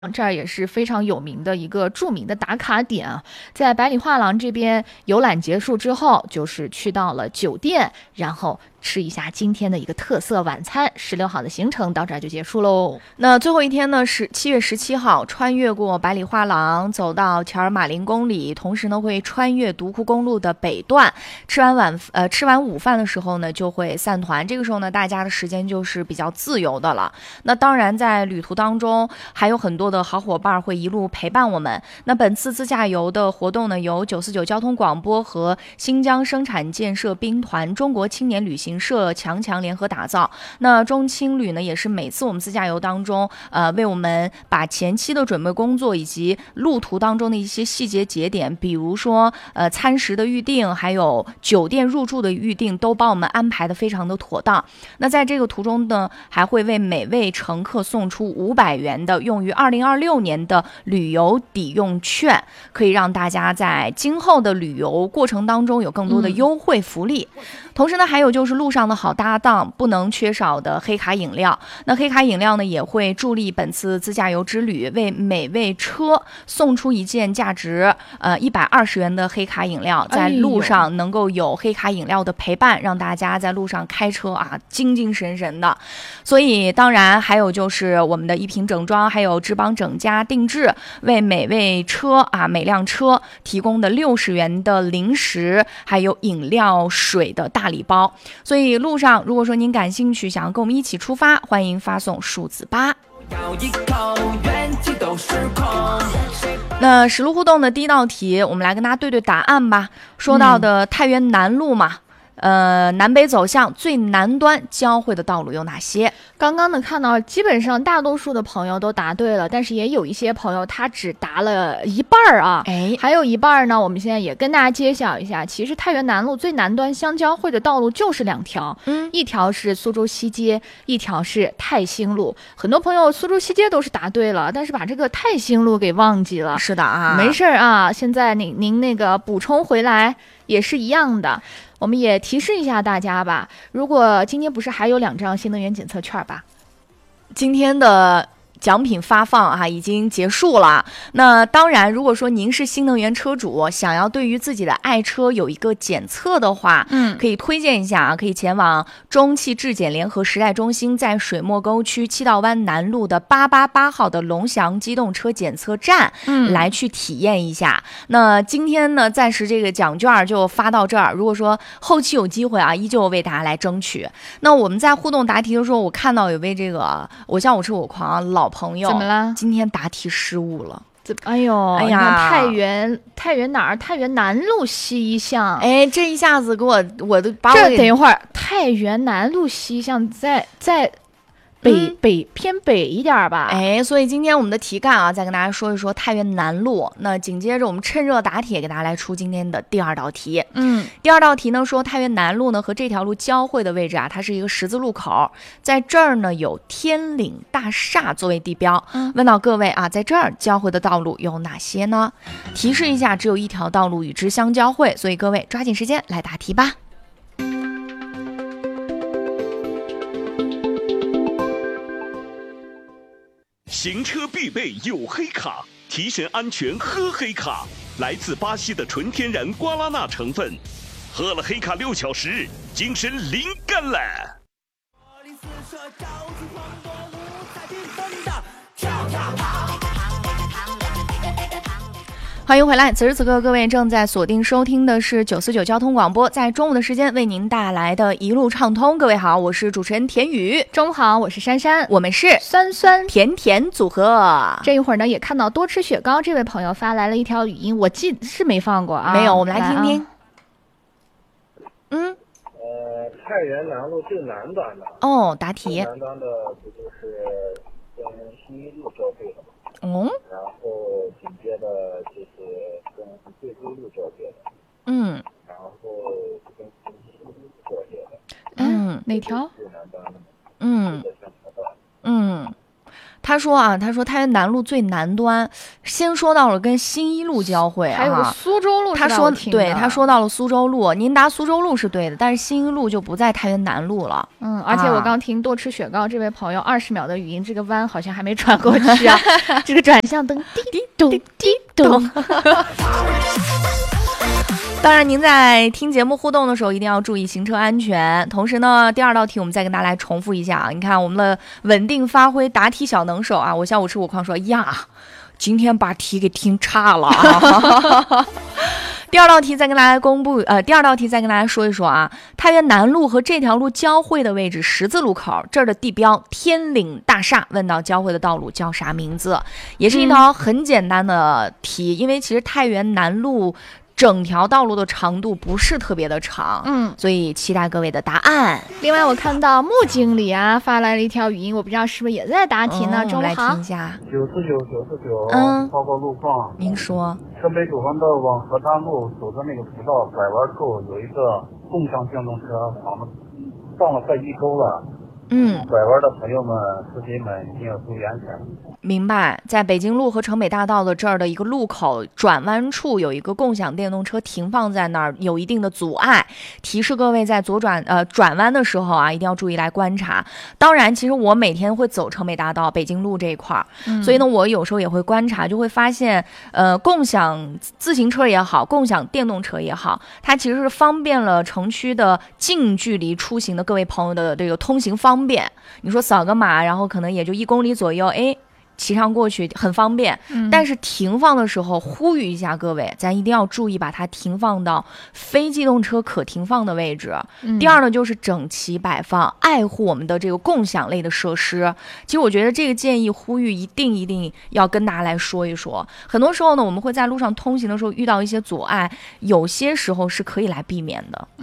这儿也是非常有名的一个著名的打卡点啊，在百里画廊这边游览结束之后，就是去到了酒店，然后吃一下今天的一个特色晚餐。16号的行程到这儿就结束喽。 那最后一天呢是7月17号，穿越过百里画廊，走到乔尔马林公里，同时呢会穿越独库公路的北段。吃完午饭的时候呢，就会散团。这个时候呢，大家的时间就是比较自由的了。那当然，在旅途当中还有很多的好伙伴会一路陪伴我们。那本次自驾游的活动呢，由949交通广播和新疆生产建设兵团中国青年旅行社强联合打造。那中青旅呢，也是每次我们自驾游当中，为我们把前期的准备工作以及路途当中的一些细节节点，比如说餐食的预定，还有酒店入住的预定，都帮我们安排的非常的妥当。那在这个途中呢，还会为每位乘客送出500元的用于2026年的旅游抵用券，可以让大家在今后的旅游过程当中有更多的优惠福利。同时呢，还有就是路上的好搭档，不能缺少的黑卡饮料。那黑卡饮料呢，也会助力本次自驾游之旅，为每位车送出一件价值120元的黑卡饮料，在路上能够有黑卡饮料的陪伴，让大家在路上开车啊精精神神的。所以当然还有就是我们的一瓶整装，还有志邦整家定制，为每位车啊每辆车提供的60元的零食，还有饮料水的大礼包。所以路上如果说您感兴趣，想要跟我们一起出发，欢迎发送数字8。那实路互动的第一道题，我们来跟大家对对答案吧。说到的太原南路嘛，南北走向最南端交汇的道路有哪些？ 刚刚的看到，基本上大多数的朋友都答对了，但是也有一些朋友他只答了一半啊，还有一半呢。我们现在也跟大家揭晓一下，其实太原南路最南端相交汇的道路就是2条，一条是苏州西街，一条是泰兴路。很多朋友苏州西街都是答对了，但是把这个泰兴路给忘记了。 是的啊， 没事啊，现在您那个补充回来也是一样的。我们也提示一下大家吧，如果今天不是还有2张新能源检测券吧？ 今天的奖品发放已经结束了。那当然，如果说您是新能源车主，想要对于自己的爱车有一个检测的话，可以推荐一下可以前往中汽质检联合时代中心，在水墨沟区七道湾南路的888号的龙翔机动车检测站，来去体验一下。那今天呢，暂时这个奖券就发到这儿。如果说后期有机会依旧为大家来争取。那我们在互动答题的时候，我看到有位这个我笑我痴我狂老朋友， 怎么了？ 今天答题失误了。 哎呀，太原哪儿？太原南路西巷。 这一下子我都把这等一会儿，太原南路西巷在偏北一点吧。 所以今天我们的题干再跟大家说一说太原南路。那紧接着我们趁热打铁，给大家来出今天的第2道题。第2道题呢说太原南路呢和这条路交汇的位置它是一个十字路口，在这儿呢有天岭大厦作为地标。问到各位在这儿交汇的道路有哪些呢？提示一下，只有一条道路与之相交汇，所以各位抓紧时间来答题吧。 行车必备有黑卡，提神安全喝黑卡。来自巴西的纯天然瓜拉纳成分，喝了黑卡6小时，精神灵感了。 欢迎回来，此时此刻各位正在锁定收听的是949交通广播，在中午的时间为您带来的一路畅通。各位好，我是主持人田雨。 中午好，我是珊珊， 我们是酸酸甜甜组合。 这一会儿呢，也看到多吃雪糕这位朋友发来了一条语音，我记是没放过没有，我们来听听。 太原南路最南端的答题。 最南端的不就是跟新一路交汇的吗？然后紧接着就是跟桂州路交界的，然后跟新一路交界的， 哪条？ 最南端的， 他说太原南路最南端，先说到了跟新一路交汇， 还有个苏州路。 他说到了苏州路，您答苏州路是对的，但是新一路就不在太原南路了。 而且我刚听多吃雪糕这位朋友20秒的语音，这个弯好像还没转过去啊，这个转向灯滴滴咚滴咚。 当然，您在听节目互动的时候一定要注意行车安全。同时呢，第2道题我们再跟大家来重复一下啊。你看我们的稳定发挥答题小能手啊，我下午吃我矿说呀，今天把题给听差了啊。第2道题再跟大家第2道题再跟大家说一说啊，太原南路和这条路交汇的位置十字路口，这儿的地标天岭大厦，问到交汇的道路叫啥名字？也是一道很简单的题，因为其实太原南路整条道路的长度不是特别的长，所以期待各位的答案。 另外，我看到穆经理啊发来了一条语音，我不知道是不是也在答题呢？ 我们来听一下。 949，报告路况。 您说。 城北主环道往河滩路走的那个辅道拐弯处有一个共享电动车，放了快1周了。拐弯的朋友们、司机们一定要注意安全。 明白，在北京路和城北大道的这儿的一个路口转弯处有一个共享电动车停放在那儿，有一定的阻碍，提示各位在转弯的时候啊，一定要注意来观察。当然，其实我每天会走城北大道、北京路这一块儿，所以呢，我有时候也会观察，就会发现，共享自行车也好，共享电动车也好，它其实是方便了城区的近距离出行的各位朋友的这个通行方便。你说扫个码，然后可能也就1公里左右，骑上过去很方便，但是停放的时候呼吁一下各位，咱一定要注意把它停放到非机动车可停放的位置。第二呢，就是整齐摆放，爱护我们的这个共享类的设施。其实我觉得这个建议呼吁一定要跟大家来说一说。很多时候呢，我们会在路上通行的时候遇到一些阻碍，有些时候是可以来避免的。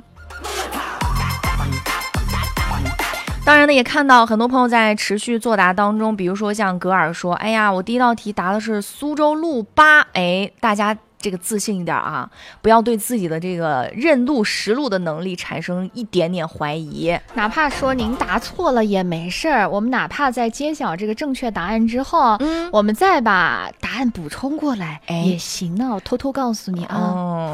当然呢，也看到很多朋友在持续作答当中，比如说像格尔说，哎呀，我第1道题答的是苏州路8，大家这个自信一点啊，不要对自己的这个认路识路的能力产生一点点怀疑。 哪怕说您答错了也没事儿，我们哪怕在揭晓这个正确答案之后，我们再把答案补充过来也行呢。我偷偷告诉你啊。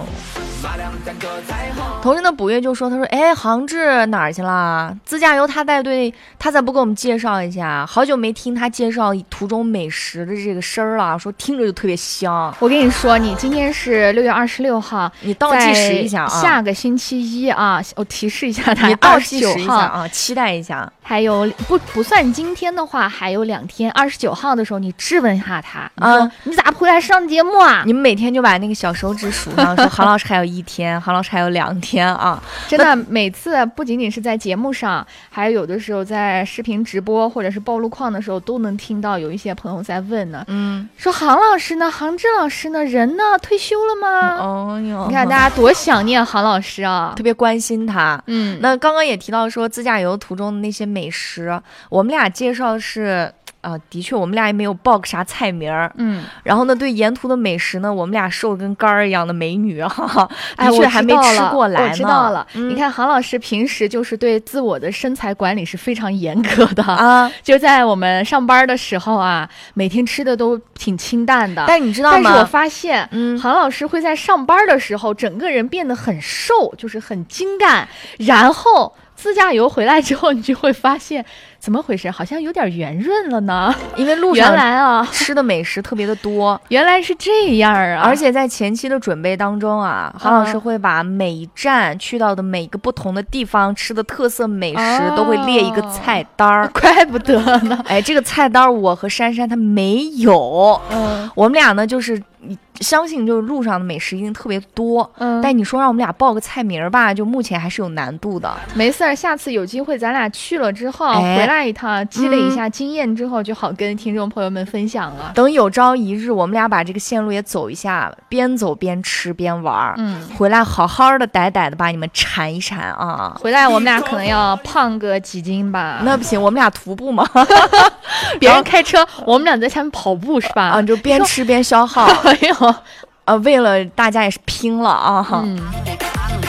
同时呢，补月就说，他说，杭志哪儿去了？自驾游他带队，他咋不给我们介绍一下？好久没听他介绍途中美食的这个声儿了，说听着就特别香。 我跟你说，你今天是6月26号， 你倒计时一下啊， 下个星期一啊，我提示一下他， 你倒计时一下啊，期待一下。 还有不算今天的话，还有2天，29号的时候你质问一下他啊，你咋不回来上节目啊？ 你们每天就把那个小手指数上，说杭老师还有1天，杭老师还有2天啊！ 真的，每次不仅仅是在节目上，还有的时候在视频直播或者是报路况的时候，都能听到有一些朋友在问呢，说杭老师呢，杭志老师呢，人呢，退休了吗？你看大家多想念杭老师啊， 特别关心他。那刚刚也提到说自驾游途中的那些美食，我们俩介绍是。的确，我们俩也没有报个啥菜名儿。然后呢，对沿途的美食呢，我们俩瘦跟杆儿一样的美女哈，的确还没吃过来呢。 我知道了。你看，杭老师平时就是对自我的身材管理是非常严格的啊。就在我们上班的时候啊，每天吃的都挺清淡的。 但你知道吗？ 但是我发现，杭老师会在上班的时候，整个人变得很瘦，就是很精干，然后。自驾游回来之后，你就会发现怎么回事，好像有点圆润了呢。 因为路上原来啊吃的美食特别的多， 原来是这样啊！ 而且在前期的准备当中啊，杭老师会把每一站去到的每个不同的地方吃的特色美食都会列一个菜单儿， 怪不得呢。 这个菜单我和珊珊她没有，我们俩呢就是相信就是路上的美食一定特别多，但你说让我们俩报个菜名吧，就目前还是有难度的。 没事儿，下次有机会咱俩去了之后，回来一趟积累一下经验之后，就好跟听众朋友们分享了。 等有朝一日我们俩把这个线路也走一下，边走边吃边玩，回来好好的歹的把你们馋一馋啊！ 回来我们俩可能要胖个几斤吧？ 那不行，我们俩徒步嘛， 别人开车，我们俩在前面跑步是吧？ 就边吃边消耗。 哎呦。 为了大家也是拼了啊！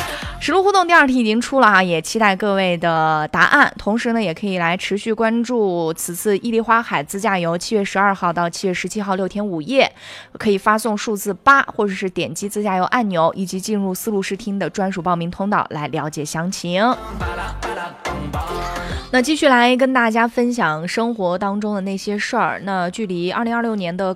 实路互动第2题已经出了哈，也期待各位的答案。同时呢，也可以来持续关注此次伊犁花海自驾游7月12号到7月17号6天5夜，可以发送数字8，或者是点击自驾游按钮，以及进入丝路视听的专属报名通道来了解详情。那继续来跟大家分享生活当中的那些事儿。那距离2026年的